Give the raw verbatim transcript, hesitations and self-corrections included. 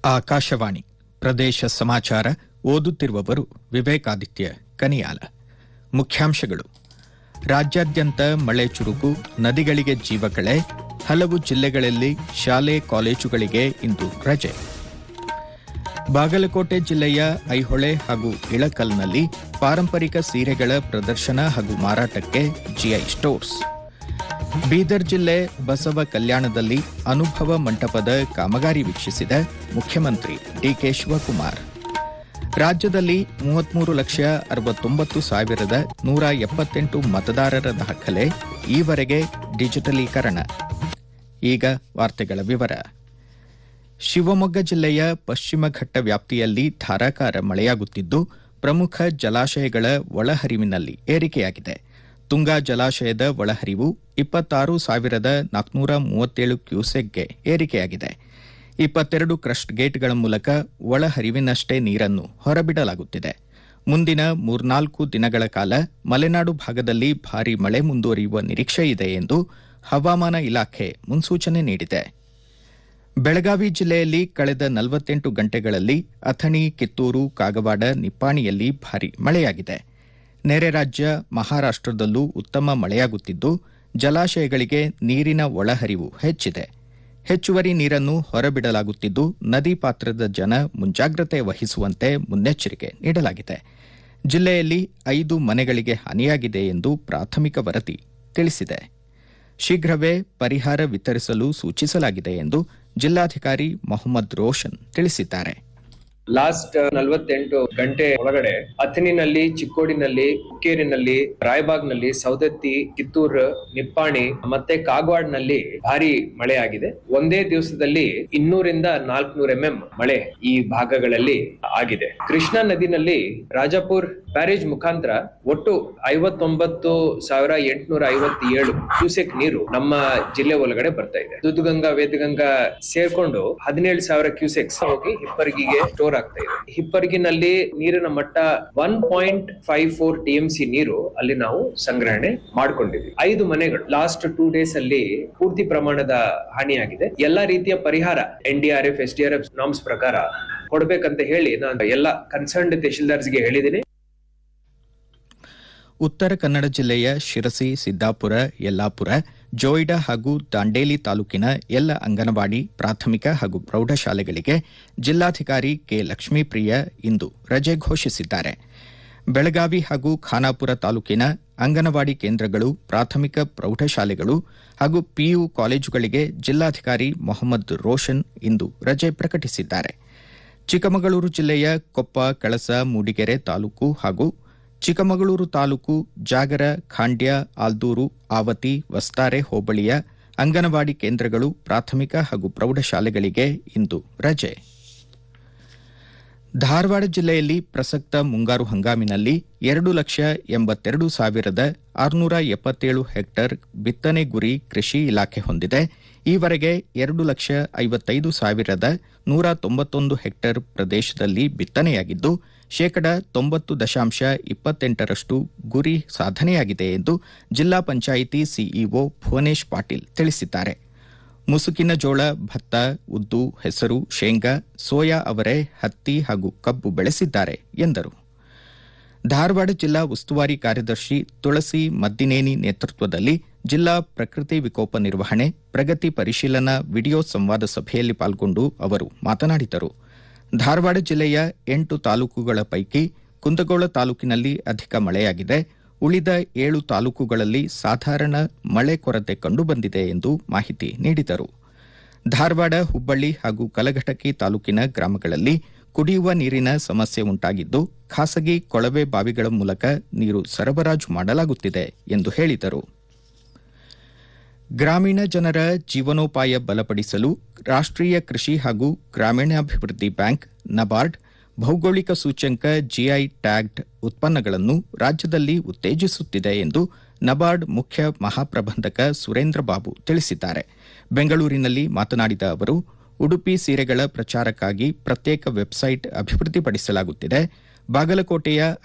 ಆಕಾಶವಾಣಿ ಪ್ರದೇಶ ಸಮಾಚಾರ ಓದುತ್ತಿರುವವರು ವಿವೇಕಾದಿತ್ಯ ಕನಿಯಾಲ. ಮುಖ್ಯಾಂಶಗಳು: ರಾಜ್ಯಾದ್ಯಂತ ಮಳೆ ಚುರುಕು, ನದಿಗಳಿಗೆ ಜೀವಕಳೆ, ಹಲವು ಜಿಲ್ಲೆಗಳಲ್ಲಿ ಶಾಲೆ ಕಾಲೇಜುಗಳಿಗೆ ಇಂದು ರಜೆ. ಬಾಗಲಕೋಟೆ ಜಿಲ್ಲೆಯ ಐಹೊಳೆ ಹಾಗೂ ಇಳಕಲ್ನಲ್ಲಿ ಪಾರಂಪರಿಕ ಸೀರೆಗಳ ಪ್ರದರ್ಶನ ಹಾಗೂ ಮಾರಾಟಕ್ಕೆ ಜಿಐ ಸ್ಟೋರ್ಸ್. ಬೀದರ್ ಜಿಲ್ಲೆ ಬಸವ ಕಲ್ಯಾಣದಲ್ಲಿ ಅನುಭವ ಮಂಟಪದ ಕಾಮಗಾರಿ ವೀಕ್ಷಿಸಿದ ಮುಖ್ಯಮಂತ್ರಿ ಡಿಕೆ ಶಿವಕುಮಾರ್. ರಾಜ್ಯದಲ್ಲಿ ಮೂವತ್ಮೂರು ಲಕ್ಷ ಅರವತ್ತೊಂಬತ್ತು ಸಾವಿರದ ನೂರ ಎಪ್ಪತ್ತೆಂಟು ಮತದಾರರ ದಾಖಲೆ, ಈವರೆಗೆ ಡಿಜಿಟಲೀಕರಣ. ಈಗ ವಾರ್ತೆಗಳ ವಿವರ. ಶಿವಮೊಗ್ಗ ಜಿಲ್ಲೆಯ ಪಶ್ಚಿಮ ಘಟ್ಟ ವ್ಯಾಪ್ತಿಯಲ್ಲಿ ಧಾರಾಕಾರ ಮಳೆಯಾಗುತ್ತಿದ್ದು, ಪ್ರಮುಖ ಜಲಾಶಯಗಳ ಒಳಹರಿವಿನಲ್ಲಿ ಏರಿಕೆಯಾಗಿದೆ. ತುಂಗಾ ಜಲಾಶಯದ ಒಳಹರಿವು ಇಪ್ಪತ್ತಾರು ಸಾವಿರದ ನಾಲ್ಕುನೂರ ಮೂವತ್ತೇಳು ಕ್ಯೂಸೆಕ್ಗೆ ಏರಿಕೆಯಾಗಿದೆ. ಇಪ್ಪತ್ತೆರಡು ಕ್ರಸ್ಟ್ ಗೇಟ್ಗಳ ಮೂಲಕ ಒಳಹರಿವಿನಷ್ಟೇ ನೀರನ್ನು ಹೊರಬಿಡಲಾಗುತ್ತಿದೆ. ಮುಂದಿನ ಮೂರ್ನಾಲ್ಕು ದಿನಗಳ ಕಾಲ ಮಲೆನಾಡು ಭಾಗದಲ್ಲಿ ಭಾರೀ ಮಳೆ ಮುಂದುವರಿಯುವ ನಿರೀಕ್ಷೆಯಿದೆ ಎಂದು ಹವಾಮಾನ ಇಲಾಖೆ ಮುನ್ಸೂಚನೆ ನೀಡಿದೆ. ಬೆಳಗಾವಿ ಜಿಲ್ಲೆಯಲ್ಲಿ ಕಳೆದ ನಲವತ್ತೆಂಟು ಗಂಟೆಗಳಲ್ಲಿ ಅಥಣಿ, ಕಿತ್ತೂರು, ಕಾಗವಾಡ, ನಿಪ್ಪಾಣಿಯಲ್ಲಿ ಭಾರೀ ಮಳೆಯಾಗಿದೆ. ನೆರೆ ರಾಜ್ಯ ಮಹಾರಾಷ್ಟದಲ್ಲೂ ಉತ್ತಮ ಮಳೆಯಾಗುತ್ತಿದ್ದು, ಜಲಾಶಯಗಳಿಗೆ ನೀರಿನ ಒಳಹರಿವು ಹೆಚ್ಚಿದೆ. ಹೆಚ್ಚುವರಿ ನೀರನ್ನು ಹೊರಬಿಡಲಾಗುತ್ತಿದ್ದು, ನದಿ ಪಾತ್ರದ ಜನ ಮುಂಜಾಗ್ರತೆ ವಹಿಸುವಂತೆ ಮುನ್ನೆಚ್ಚರಿಕೆ ನೀಡಲಾಗಿದೆ. ಜಿಲ್ಲೆಯಲ್ಲಿ ಐದು ಮನೆಗಳಿಗೆ ಹಾನಿಯಾಗಿದೆ ಎಂದು ಪ್ರಾಥಮಿಕ ವರದಿ ತಿಳಿಸಿದೆ. ಶೀಘ್ರವೇ ಪರಿಹಾರ ವಿತರಿಸಲು ಸೂಚಿಸಲಾಗಿದೆ ಎಂದು ಜಿಲ್ಲಾಧಿಕಾರಿ ಮೊಹಮ್ಮದ್ ರೋಷನ್ ತಿಳಿಸಿದ್ದಾರೆ. ಲಾಸ್ಟ್ ನಲವತ್ತೆಂಟು ಗಂಟೆ ಒಳಗಡೆ ಅಥಣಿನಲ್ಲಿ, ಚಿಕ್ಕೋಡಿನಲ್ಲಿ, ಹುಕ್ಕೇರಿನಲ್ಲಿ, ರಾಯಬಾಗ್ನಲ್ಲಿ, ಸೌದತ್ತಿ, ಕಿತ್ತೂರು, ನಿಪ್ಪಾಣಿ ಮತ್ತೆ ಕಾಗವಾಡ್ನಲ್ಲಿ ಭಾರಿ ಮಳೆ ಆಗಿದೆ. ಒಂದೇ ದಿವಸದಲ್ಲಿ ಇನ್ನೂರಿಂದ ನಾಲ್ಕುನೂರ ಎಂಎಂ ಮಳೆ ಈ ಭಾಗಗಳಲ್ಲಿ ಆಗಿದೆ. ಕೃಷ್ಣಾ ನದಿನಲ್ಲಿ ರಾಜಾಪುರ್ ಬ್ಯಾರೇಜ್ ಮುಖಾಂತರ ಒಟ್ಟು ಐವತ್ತೊಂಬತ್ತು ಸಾವಿರ ಎಂಟುನೂರ ಐವತ್ತೇಳು ಕ್ಯೂಸೆಕ್ ನೀರು ನಮ್ಮ ಜಿಲ್ಲೆ ಒಳಗಡೆ ಬರ್ತಾ ಇದೆ. ದುದ್ಗಂಗಾ, ವೇದಗಂಗಾ ಸೇರ್ಕೊಂಡು ಹದಿನೇಳು ಸಾವಿರ ಕ್ಯೂಸೆಕ್ಸ್ ಹೋಗಿ ಹಿಪ್ಪರಗಿಗೆ ಸ್ಟೋರ್ ಆಗ್ತಾ ಇದೆ. ಹಿಪ್ಪರಗಿನಲ್ಲಿ ನೀರಿನ ಮಟ್ಟ one point five four TMC ನೀರು ಅಲ್ಲಿ ನಾವು ಸಂಗ್ರಹಣೆ ಮಾಡ್ಕೊಂಡಿದ್ವಿ. ಐದು ಮನೆಗಳು ಲಾಸ್ಟ್ ಟೂ ಡೇಸ್ ಅಲ್ಲಿ ಪೂರ್ತಿ ಪ್ರಮಾಣದ ಹಾನಿಯಾಗಿದೆ. ಎಲ್ಲಾ ರೀತಿಯ ಪರಿಹಾರ N D R F S D R F norms ಪ್ರಕಾರ ಕೊಡ್ಬೇಕಂತ ಹೇಳಿ ನಾನು ಎಲ್ಲ ಕನ್ಸರ್ನ್ಡ್ ತಹಶೀಲ್ದಾರ್ಸ್ಗೆ ಹೇಳಿದ್ದೀನಿ. ಉತ್ತರ ಕನ್ನಡ ಜಿಲ್ಲೆಯ ಶಿರಸಿ, ಸಿದ್ದಾಪುರ, ಯಲ್ಲಾಪುರ, ಜೋಯಿಡಾ ಹಾಗೂ ದಾಂಡೇಲಿ ತಾಲೂಕಿನ ಎಲ್ಲ ಅಂಗನವಾಡಿ, ಪ್ರಾಥಮಿಕ ಹಾಗೂ ಪ್ರೌಢಶಾಲೆಗಳಿಗೆ ಜಿಲ್ಲಾಧಿಕಾರಿ ಕೆ ಲಕ್ಷ್ಮೀಪ್ರಿಯ ಇಂದು ರಜೆ ಘೋಷಿಸಿದ್ದಾರೆ. ಬೆಳಗಾವಿ ಹಾಗೂ ಖಾನಾಪುರ ತಾಲೂಕಿನ ಅಂಗನವಾಡಿ ಕೇಂದ್ರಗಳು, ಪ್ರಾಥಮಿಕ ಪ್ರೌಢಶಾಲೆಗಳು ಹಾಗೂ ಪಿಯು ಕಾಲೇಜುಗಳಿಗೆ ಜಿಲ್ಲಾಧಿಕಾರಿ ಮೊಹಮ್ಮದ್ ರೋಷನ್ ಇಂದು ರಜೆ ಪ್ರಕಟಿಸಿದ್ದಾರೆ. ಚಿಕ್ಕಮಗಳೂರು ಜಿಲ್ಲೆಯ ಕೊಪ್ಪ, ಕಳಸ, ಮೂಡಿಗೆರೆ ತಾಲೂಕು ಹಾಗೂ ಚಿಕ್ಕಮಗಳೂರು ತಾಲೂಕು ಜಾಗರ, ಖಾಂಡ್ಯ, ಆಲ್ದೂರು, ಆವತಿ, ವಸ್ತಾರೆ ಹೋಬಳಿಯ ಅಂಗನವಾಡಿ ಕೇಂದ್ರಗಳು, ಪ್ರಾಥಮಿಕ ಹಾಗೂ ಪ್ರೌಢಶಾಲೆಗಳಿಗೆ ಇಂದು ರಜೆ. ಧಾರವಾಡ ಜಿಲ್ಲೆಯಲ್ಲಿ ಪ್ರಸಕ್ತ ಮುಂಗಾರು ಹಂಗಾಮಿನಲ್ಲಿ ಎರಡು ಲಕ್ಷ ಎಂಬತ್ತೆರಡು ಸಾವಿರದ ಆರುನೂರ ಎಪ್ಪತ್ತೇಳು ಹೆಕ್ಟೇರ್ ಬಿತ್ತನೆ ಗುರಿ ಕೃಷಿ ಇಲಾಖೆ ಹೊಂದಿದೆ. ಈವರೆಗೆ ಎರಡು ಲಕ್ಷ ಐವತ್ತೈದು ಸಾವಿರದ ನೂರ ತೊಂಬತ್ತೊಂದು ಹೆಕ್ಟೇರ್ ಪ್ರದೇಶದಲ್ಲಿ ಬಿತ್ತನೆಯಾಗಿದ್ದು, ಶೇಕಡ ತೊಂಬತ್ತು ದಶಾಂಶ ಇಪ್ಪತ್ತೆಂಟರಷ್ಟು ಗುರಿ ಸಾಧನೆಯಾಗಿದೆ ಎಂದು ಜಿಲ್ಲಾ ಪಂಚಾಯಿತಿ ಸಿಇಒ ಭುವನೇಶ್ ಪಾಟೀಲ್ ತಿಳಿಸಿದ್ದಾರೆ. ಮುಸುಕಿನ ಜೋಳ, ಭತ್ತ, ಉದ್ದು, ಹೆಸರು, ಶೇಂಗಾ, ಸೋಯಾ ಅವರೆ, ಹತ್ತಿ ಹಾಗೂ ಕಬ್ಬು ಬೆಳೆಸಿದ್ದಾರೆ ಎಂದರು. ಧಾರವಾಡ ಜಿಲ್ಲಾ ಉಸ್ತುವಾರಿ ಕಾರ್ಯದರ್ಶಿ ತುಳಸಿ ಮದ್ದಿನೇನಿ ನೇತೃತ್ವದಲ್ಲಿ ಜಿಲ್ಲಾ ಪ್ರಕೃತಿ ವಿಕೋಪ ನಿರ್ವಹಣೆ ಪ್ರಗತಿ ಪರಿಶೀಲನಾ ವಿಡಿಯೋ ಸಂವಾದ ಸಭೆಯಲ್ಲಿ ಪಾಲ್ಗೊಂಡು ಅವರು ಮಾತನಾಡಿದರು. ಧಾರವಾಡ ಜಿಲ್ಲೆಯ ಎಂಟು ತಾಲೂಕುಗಳ ಪೈಕಿ ಕುಂದಗೋಳ ತಾಲೂಕಿನಲ್ಲಿ ಅಧಿಕ ಮಳೆಯಾಗಿದೆ. ಉಳಿದ ಏಳು ತಾಲೂಕುಗಳಲ್ಲಿ ಸಾಧಾರಣ ಮಳೆ ಕೊರತೆ ಕಂಡುಬಂದಿದೆ ಎಂದು ಮಾಹಿತಿ ನೀಡಿದರು. ಧಾರವಾಡ, ಹುಬ್ಬಳ್ಳಿ ಹಾಗೂ ಕಲಘಟಕಿ ತಾಲೂಕಿನ ಗ್ರಾಮಗಳಲ್ಲಿ ಕುಡಿಯುವ ನೀರಿನ ಸಮಸ್ಯೆ ಉಂಟಾಗಿದ್ದು, ಖಾಸಗಿ ಕೊಳವೆ ಬಾವಿಗಳ ಮೂಲಕ ನೀರು ಸರಬರಾಜು ಮಾಡಲಾಗುತ್ತಿದೆ ಎಂದು ಹೇಳಿದರು. ಗ್ರಾಮೀಣ ಜನರ ಜೀವನೋಪಾಯ ಬಲಪಡಿಸಲು ರಾಷ್ಟ್ರೀಯ ಕೃಷಿ ಹಾಗೂ ಗ್ರಾಮೀಣಾಭಿವೃದ್ಧಿ ಬ್ಯಾಂಕ್ ನಬಾರ್ಡ್ ಭೌಗೋಳಿಕ ಸೂಚ್ಯಂಕ ಜಿಐ ಟ್ಯಾಗ್ಡ್ ಉತ್ಪನ್ನಗಳನ್ನು ರಾಜ್ಯದಲ್ಲಿ ಉತ್ತೇಜಿಸುತ್ತಿದೆ ಎಂದು ನಬಾರ್ಡ್ ಮುಖ್ಯ ಮಹಾಪ್ರಬಂಧಕ ಸುರೇಂದ್ರ ಬಾಬು ತಿಳಿಸಿದ್ದಾರೆ. ಬೆಂಗಳೂರಿನಲ್ಲಿ ಮಾತನಾಡಿದ ಅವರು, ಉಡುಪಿ ಸೀರೆಗಳ ಪ್ರಚಾರಕ್ಕಾಗಿ ಪ್ರತ್ಯೇಕ ವೆಬ್ಸೈಟ್ ಅಭಿವೃದ್ಧಿಪಡಿಸಲಾಗುತ್ತಿದೆ. ಬಾಗಲಕೋಟೆಯ